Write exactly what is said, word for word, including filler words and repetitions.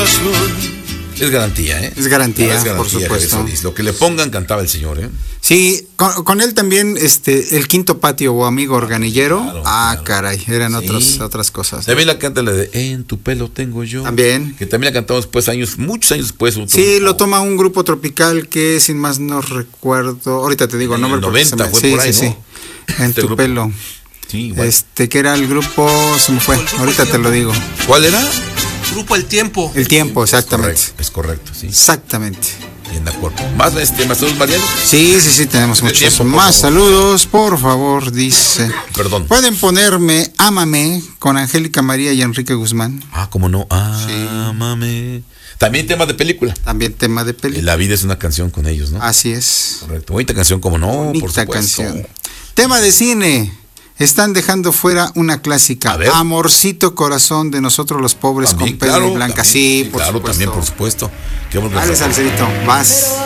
corazón. Es garantía, ¿eh? Es garantía, es garantía, por supuesto. Solís. Lo que le pongan cantaba el señor, ¿eh? Sí, con, con él también, este, el Quinto Patio o Amigo Organillero. Claro, ah, claro. caray, eran Sí. otras, otras cosas. También la canta la de En tu pelo tengo yo. También. Que también la cantamos después, años, muchos años después. Otro Sí, grupo. lo toma un grupo tropical que, sin más no recuerdo, ahorita te digo el En el nombre. porque noventa se me- fue sí, por ahí, sí, ¿no? sí. En Este tu grupo. pelo. Sí, bueno. Este, que era el grupo, se me fue, ahorita te lo digo. ¿Cuál era? Grupo El Tiempo. El Tiempo, exactamente. Correcto, es correcto, sí. Exactamente. Bien de acuerdo. Más este, más saludos, Mariano. Sí, sí, sí, tenemos El muchos Tiempo, por más favor. saludos, por favor, dice. Perdón. Pueden ponerme Ámame con Angélica María y Enrique Guzmán. Ah, cómo no. Ámame. También tema de película. También tema de película. La vida es una canción con ellos, ¿no? Así es. Correcto. Bonita canción, como no, por Bonita supuesto. canción. Tema de cine. Están dejando fuera una clásica. A ver. Amorcito Corazón de Nosotros los Pobres También, con Pedro claro, y Blanca. también, Sí, sí, por claro, supuesto. también, por supuesto. Qué bueno que Dale, nos- Salcerito, vas.